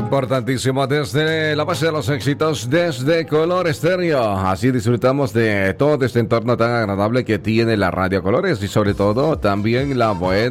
Importantísimo, desde la base de los éxitos, desde Color Estéreo. Así disfrutamos de todo este entorno tan agradable que tiene la radio Colores y sobre todo también la buena